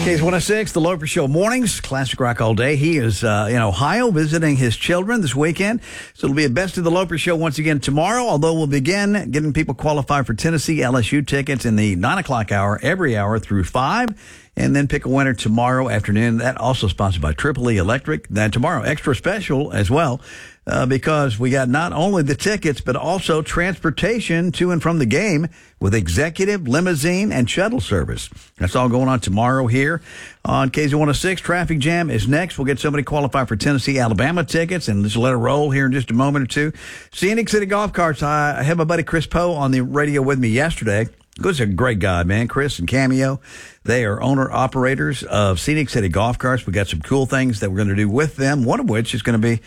Case 106, the Loper Show mornings, classic rock all day. He is in Ohio visiting his children this weekend. So it'll be a best of the Loper Show once again tomorrow, although we'll begin getting people qualified for Tennessee LSU tickets in the 9 o'clock hour, every hour through 5. And then pick a winner tomorrow afternoon. That also sponsored by Triple E Electric. Then tomorrow, extra special as well, because we got not only the tickets, but also transportation to and from the game with executive, limousine, and shuttle service. That's all going on tomorrow here on KZ106. Traffic Jam is next. We'll get somebody qualified for Tennessee, Alabama tickets, and just let it roll here in just a moment or two. Scenic City Golf Carts. I had my buddy Chris Poe on the radio with me yesterday. He's a great guy, man. Chris and Cameo. They are owner-operators of Scenic City Golf Carts. We got some cool things that we're going to do with them, one of which is going to be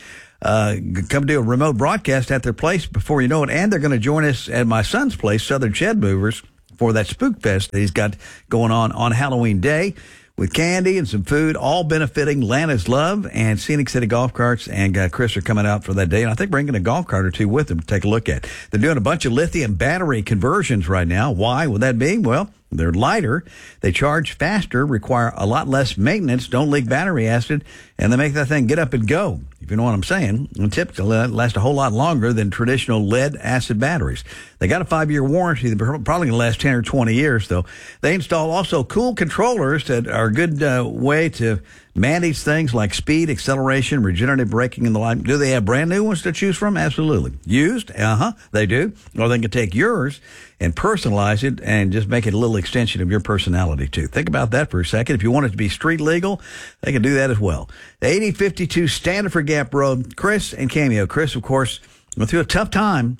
come do a remote broadcast at their place before you know it. And they're going to join us at my son's place, Southern Shed Movers, for that Spook Fest that he's got going on Halloween Day with candy and some food, all benefiting Lana's Love and Scenic City Golf Carts. And Chris are coming out for that day. And I think bringing a golf cart or two with them to take a look at. They're doing a bunch of lithium battery conversions right now. Why would that be? Well, they're lighter, they charge faster, require a lot less maintenance, don't leak battery acid, and they make that thing get up and go, if you know what I'm saying. And typically last a whole lot longer than traditional lead acid batteries. They got a 5-year warranty. They're probably going to last 10 or 20 years, though. They install also cool controllers that are a good way to manage things like speed, acceleration, regenerative braking, and the like. Do they have brand new ones to choose from? Absolutely. Used? They do. Or they can take yours and personalize it and just make it a little extension of your personality, too. Think about that for a second. If you want it to be street legal, they can do that as well. The 8052 Standiford Gap Road, Chris and Cameo. Chris, of course, went through a tough time.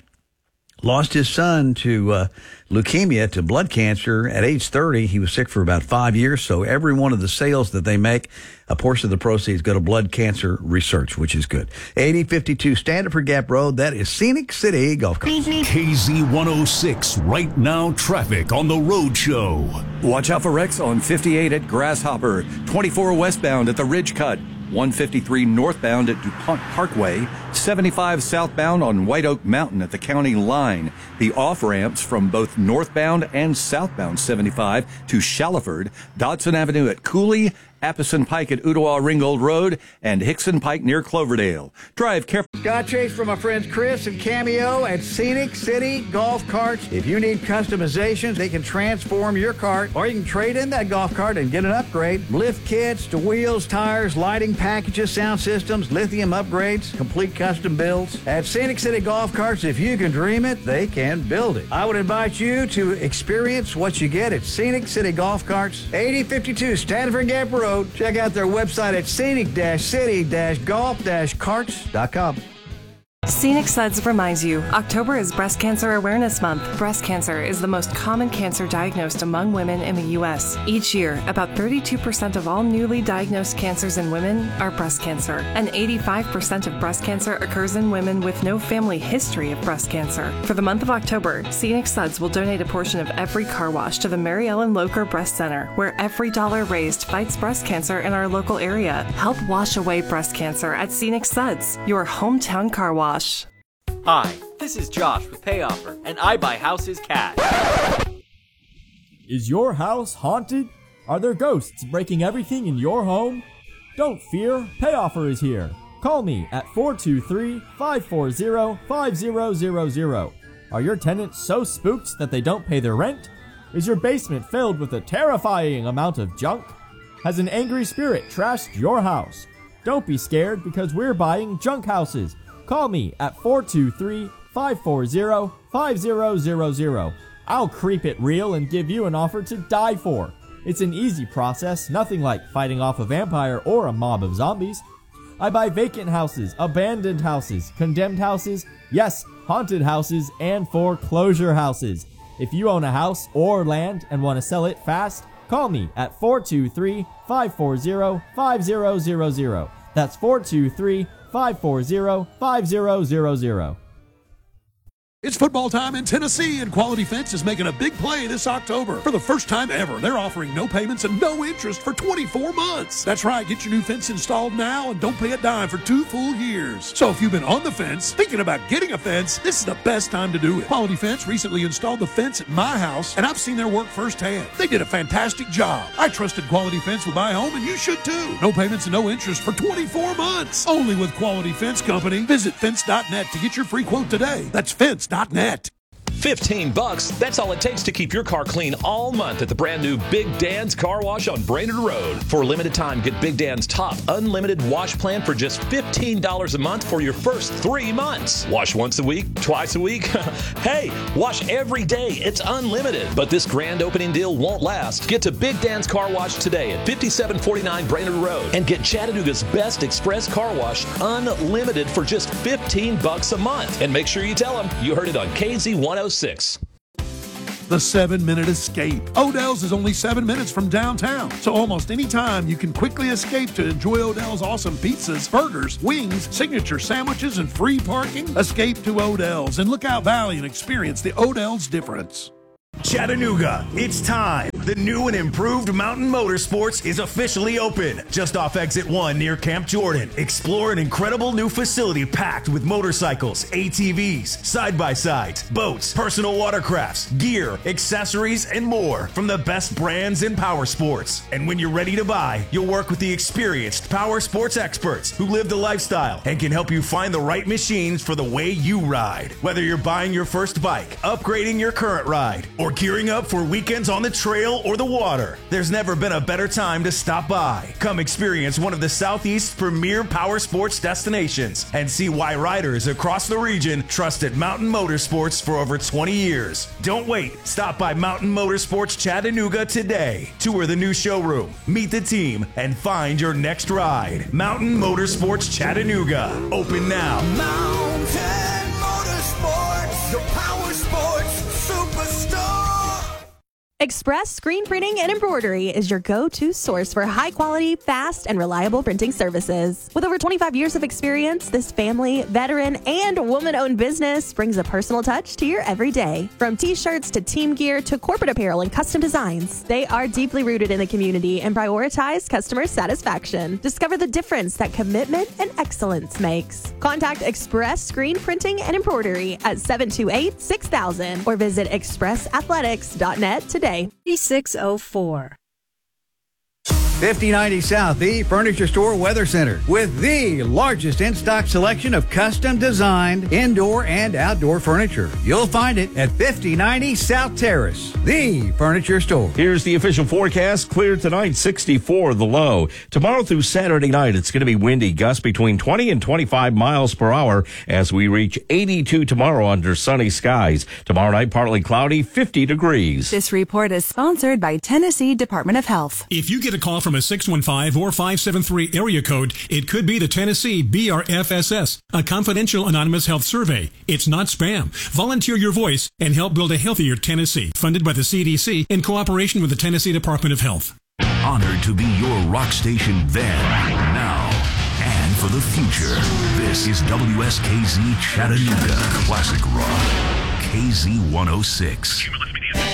Lost his son to leukemia, to blood cancer at age 30. He was sick for about 5 years. So every one of the sales that they make, a portion of the proceeds go to blood cancer research, which is good. 8052 Standiford Gap Road. That is Scenic City Golf Carts. KZ106, right now traffic on the road show. Watch out for wrecks on 58 at Grasshopper, 24 westbound at the Ridge Cut, 153 northbound at DuPont Parkway, 75 southbound on White Oak Mountain at the county line. The off-ramps from both northbound and southbound 75 to Shallowford, Dodson Avenue at Cooley, Appison Pike at Ottawa Ringgold Road, and Hickson Pike near Cloverdale. Drive carefully. Scott Chase from my friends Chris and Cameo at Scenic City Golf Carts. If you need customizations, they can transform your cart, or you can trade in that golf cart and get an upgrade. Lift kits to wheels, tires, lighting packages, sound systems, lithium upgrades, complete custom builds. At Scenic City Golf Carts, if you can dream it, they can build it. I would invite you to experience what you get at Scenic City Golf Carts, 8052 Standiford Gap Road. Check out their website at scenic-city-golf-carts.com. Scenic Suds reminds you, October is Breast Cancer Awareness Month. Breast cancer is the most common cancer diagnosed among women in the U.S. Each year, about 32% of all newly diagnosed cancers in women are breast cancer, and 85% of breast cancer occurs in women with no family history of breast cancer. For the month of October, Scenic Suds will donate a portion of every car wash to the Mary Ellen Locher Breast Center, where every dollar raised fights breast cancer in our local area. Help wash away breast cancer at Scenic Suds, your hometown car wash. Hi, this is Josh with PayOffer, and I buy houses cash. Is your house haunted? Are there ghosts breaking everything in your home? Don't fear, PayOffer is here. Call me at 423-540-5000. Are your tenants so spooked that they don't pay their rent? Is your basement filled with a terrifying amount of junk? Has an angry spirit trashed your house? Don't be scared, because we're buying junk houses. Call me at 423-540-5000. I'll creep it real and give you an offer to die for. It's an easy process, nothing like fighting off a vampire or a mob of zombies. I buy vacant houses, abandoned houses, condemned houses, yes, haunted houses, and foreclosure houses. If you own a house or land and want to sell it fast, call me at 423-540-5000. That's 423-540-5000. It's football time in Tennessee, and Quality Fence is making a big play this October. For the first time ever, they're offering no payments and no interest for 24 months. That's right, get your new fence installed now and don't pay a dime for 2 full years. So if you've been on the fence, thinking about getting a fence, this is the best time to do it. Quality Fence recently installed the fence at my house, and I've seen their work firsthand. They did a fantastic job. I trusted Quality Fence with my home, and you should too. No payments and no interest for 24 months. Only with Quality Fence Company. Visit fence.net to get your free quote today. That's fence.net. $15, that's all it takes to keep your car clean all month at the brand new Big Dan's Car Wash on Brainerd Road. For a limited time, get Big Dan's top unlimited wash plan for just $15 a month for your first 3 months. Wash once a week, twice a week. Hey, wash every day. It's unlimited. But this grand opening deal won't last. Get to Big Dan's Car Wash today at 5749 Brainerd Road and get Chattanooga's best express car wash unlimited for just $15 a month. And make sure you tell them you heard it on KZ 106. The 7-minute escape. Odell's is only 7 minutes from downtown, so almost any time you can quickly escape to enjoy Odell's awesome pizzas, burgers, wings, signature sandwiches, and free parking. Escape to Odell's in Lookout Valley and experience the Odell's difference. Chattanooga, it's time. The new and improved Mountain Motorsports is officially open. Just off Exit 1 near Camp Jordan. Explore an incredible new facility packed with motorcycles, ATVs, side-by-sides, boats, personal watercrafts, gear, accessories, and more from the best brands in power sports. And when you're ready to buy, you'll work with the experienced power sports experts who live the lifestyle and can help you find the right machines for the way you ride. Whether you're buying your first bike, upgrading your current ride, or gearing up for weekends on the trail or the water, there's never been a better time to stop by. Come experience one of the Southeast's premier power sports destinations and see why riders across the region trusted Mountain Motorsports for over 20 years. Don't wait. Stop by Mountain Motorsports Chattanooga today. Tour the new showroom, meet the team, and find your next ride. Mountain Motorsports Chattanooga. Open now. Mountain Motorsports, your power sports superstar. Express Screen Printing and Embroidery is your go-to source for high-quality, fast, and reliable printing services. With over 25 years of experience, this family, veteran, and woman-owned business brings a personal touch to your everyday. From T-shirts to team gear to corporate apparel and custom designs, they are deeply rooted in the community and prioritize customer satisfaction. Discover the difference that commitment and excellence makes. Contact Express Screen Printing and Embroidery at 728-6000 or visit expressathletics.net today. 3604. 5090 South, the Furniture Store Weather Center, with the largest in-stock selection of custom designed indoor and outdoor furniture. You'll find it at 5090 South Terrace, the Furniture Store. Here's the official forecast. Clear tonight, 64 the low. Tomorrow through Saturday night, it's going to be windy, gusts between 20 and 25 miles per hour as we reach 82 tomorrow under sunny skies. Tomorrow night, partly cloudy, 50 degrees. This report is sponsored by Tennessee Department of Health. If you get a call from a 615 or 573 area code, it could be the Tennessee BRFSS, a confidential anonymous health survey. It's not spam. Volunteer your voice and help build a healthier Tennessee, funded by the CDC in cooperation with the Tennessee Department of Health. Honored to be your rock station then, now, and for the future. This is WSKZ Chattanooga Classic Rock, KZ 106.